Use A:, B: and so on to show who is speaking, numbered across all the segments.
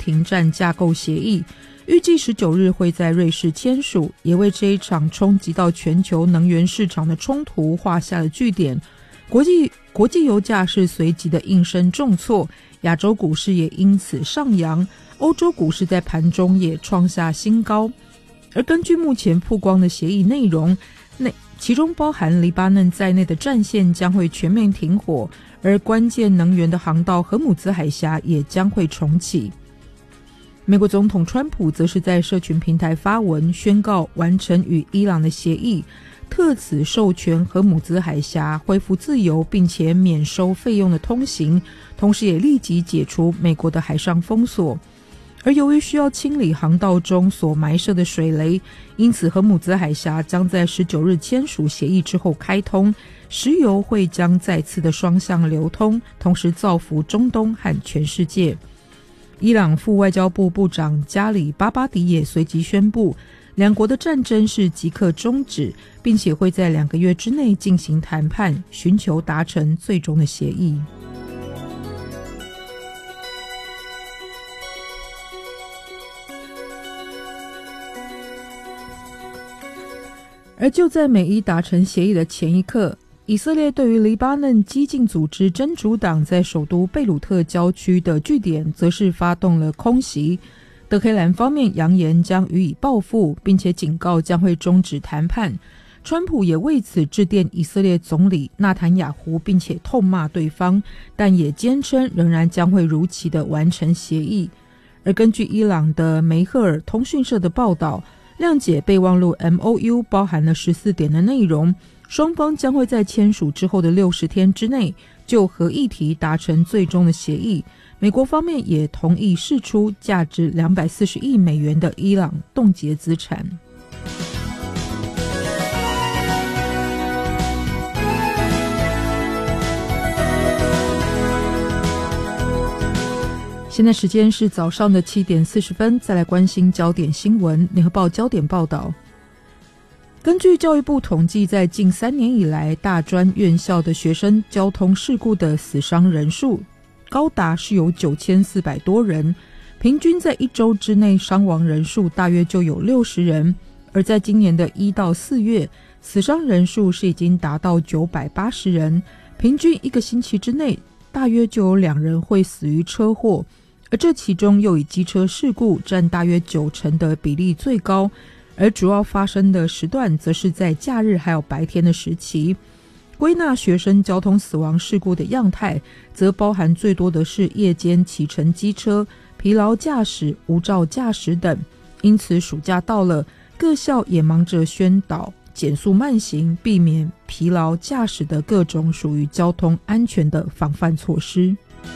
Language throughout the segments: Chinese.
A: 停战架构协议，预计19日会在瑞士签署，也为这一场冲击到全球能源市场的冲突画下了句点。国际油价是随即的应声重挫，亚洲股市也因此上扬，欧洲股市在盘中也创下新高。而根据目前曝光的协议内容，其中包含黎巴嫩在内的战线将会全面停火，而关键能源的航道荷姆兹海峡也将会重启。美国总统川普则是在社群平台发文宣告完成与伊朗的协议，特此授权荷姆兹海峡恢复自由并且免收费用的通行，同时也立即解除美国的海上封锁。而由于需要清理航道中所埋设的水雷，因此荷姆兹海峡将在19日签署协议之后开通，石油会将再次的双向流通，同时造福中东和全世界。伊朗副外交部部长加里巴巴迪也随即宣布，两国的战争是即刻终止，并且会在2个月之内进行谈判，寻求达成最终的协议。而就在美伊达成协议的前一刻，以色列对于黎巴嫩激进组织真主党在首都贝鲁特郊区的据点则是发动了空袭。德黑兰方面扬言将予以报复，并且警告将会终止谈判。川普也为此致电以色列总理纳坦雅胡，并且痛骂对方，但也坚称仍然将会如期的完成协议。而根据伊朗的梅赫尔通讯社的报道，谅解备忘录 MOU 包含了14点的内容，双方将会在签署之后的60天之内就核议题达成最终的协议。美国方面也同意释出价值240亿美元的伊朗冻结资产。现在时间是早上的7点40分，再来关心焦点新闻。联合报焦点报道，根据教育部统计，在近3年以来，大专院校的学生交通事故的死伤人数高达是有9400多人，平均在1周之内伤亡人数大约就有60人，而在今年的1到4月，死伤人数是已经达到980人，平均1个星期之内大约就有2人会死于车祸，而这其中又以机车事故占大约90%的比例最高，而主要发生的时段则是在假日还有白天的时期。归纳学生交通死亡事故的样态，则包含最多的是夜间骑乘机车、疲劳驾驶、无照驾驶等。因此暑假到了，各校也忙着宣导减速慢行，避免疲劳驾驶的各种属于交通安全的防范措施。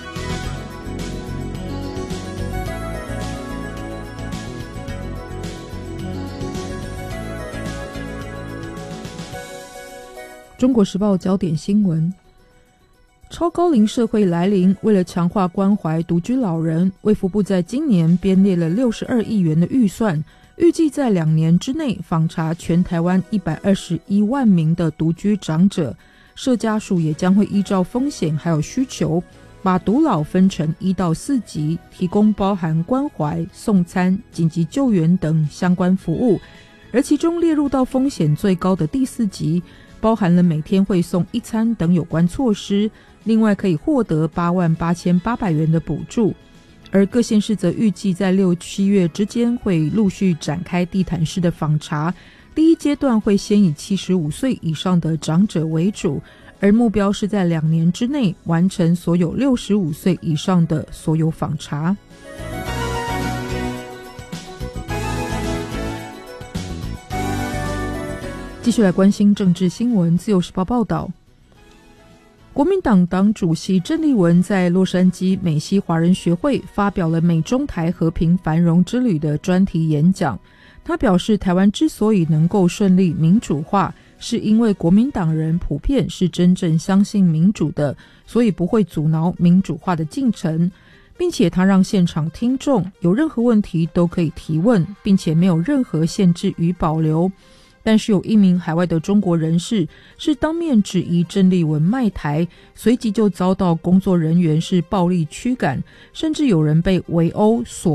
A: 中国时报焦点新闻，超高龄社会来临，为了强化关怀独居老人，卫福部在今年编列了62亿元的预算，预计在2年之内访查全台湾121万名的独居长者，社家属也将会依照风险还有需求，把独老分成1到4级，提供包含关怀、送餐、紧急救援等相关服务，而其中列入到风险最高的第4级，包含了每天会送1餐等有关措施，另外可以获得88800元的补助。而各县市则预计在6、7月之间会陆续展开地毯式的访查，第一阶段会先以75岁以上的长者为主，而目标是在2年之内完成所有65岁以上的所有访查。继续来关心政治新闻，自由时报报道，国民党党主席郑丽文在洛杉矶美西华人学会发表了美中台和平繁荣之旅的专题演讲。他表示，台湾之所以能够顺利民主化，是因为国民党人普遍是真正相信民主的，所以不会阻挠民主化的进程，并且他让现场听众有任何问题都可以提问，并且没有任何限制与保留。但是有1名海外的中国人士是当面质疑郑丽文卖台，随即就遭到工作人员是暴力驱赶，甚至有人被围殴、锁